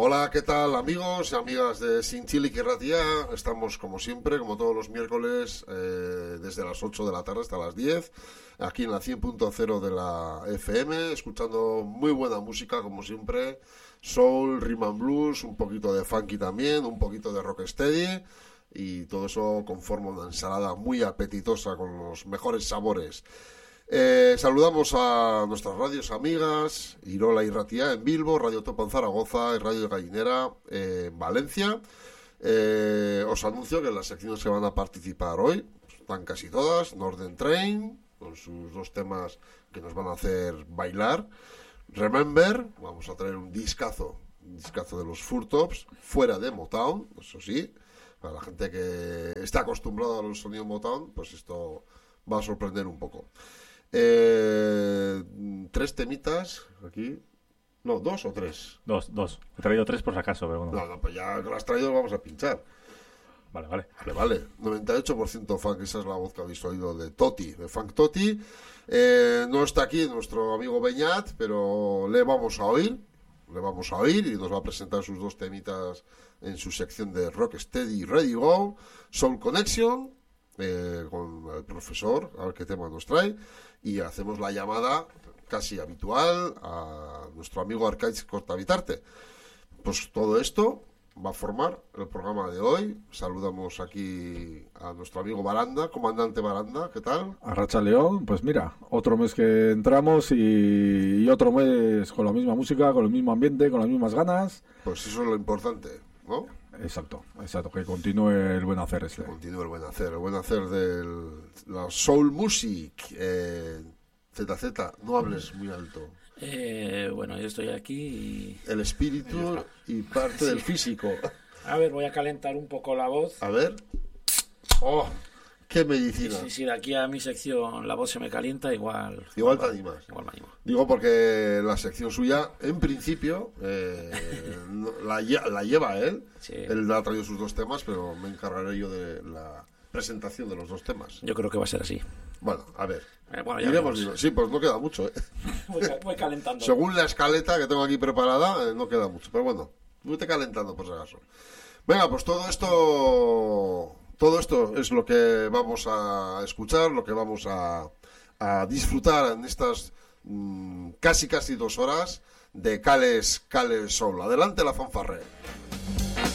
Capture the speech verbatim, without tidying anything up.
Hola, ¿qué tal amigos y amigas de Zintzilik Irratia? Estamos como siempre, como todos los miércoles, eh, desde las ocho de la tarde hasta las diez, aquí en la cien punto cero de la F M, escuchando muy buena música como siempre, soul, rhythm and blues, un poquito de funky también, un poquito de rocksteady, y todo eso conforma una ensalada muy apetitosa con los mejores sabores. Eh, saludamos a nuestras radios amigas, Irola Irratia en Bilbo, Radio Topo en Zaragoza y Radio Gallinera eh, en Valencia. Eh, os anuncio que las secciones que van a participar hoy están casi todas. Northern Train, con sus dos temas que nos van a hacer bailar. Remember, vamos a traer un discazo, un discazo de los Furtops, fuera de Motown, eso sí. Para la gente que está acostumbrada a los sonidos Motown, pues esto va a sorprender un poco. Eh, tres temitas aquí. No, dos o tres. Dos, dos. He traído tres por si acaso, pero bueno. No, no, pues ya que lo has traído vamos a pinchar. Vale, vale. Vale, vale. noventa y ocho por ciento funk, esa es la voz que habéis oído de Toti, de Funk Toti. Eh, no está aquí nuestro amigo Beñat, pero le vamos a oír. Le vamos a oír y nos va a presentar sus dos temitas en su sección de Rocksteady Ready Go, Soul Connection, eh, con el profesor, a ver qué tema nos trae. Y hacemos la llamada casi habitual a nuestro amigo Arcaiz Cortavitarte. Pues todo esto va a formar el programa de hoy. Saludamos aquí a nuestro amigo Baranda, comandante Baranda, ¿qué tal? Arracha León, pues mira, otro mes que entramos y, y otro mes con la misma música, con el mismo ambiente, con las mismas ganas. Pues eso es lo importante, ¿no? Exacto, exacto, que continúe el buen hacer este. Que continúe el buen hacer, el buen hacer de la soul music. Eh, Z Z, no hables muy alto. Eh, bueno, yo estoy aquí y... El espíritu y parte sí. del físico. A ver, voy a calentar un poco la voz. A ver. ¡Oh! ¡Qué medicina! Si sí, sí, de aquí a mi sección la voz se me calienta, igual... Igual te animas. Igual me animo. Digo porque la sección suya, en principio, eh, la, la lleva él. Sí. Él ha traído sus dos temas, pero me encargaré yo de la presentación de los dos temas. Yo creo que va a ser así. Bueno, a ver. Eh, bueno, ya iremos, sí, pues no queda mucho, ¿eh? Voy, voy calentando. Según la escaleta que tengo aquí preparada, eh, no queda mucho. Pero bueno, vete calentando por si acaso. Venga, pues todo esto... Todo esto es lo que vamos a escuchar, lo que vamos a, a disfrutar en estas mmm, casi casi dos horas de Cales Cales Soul. Adelante la fanfarre.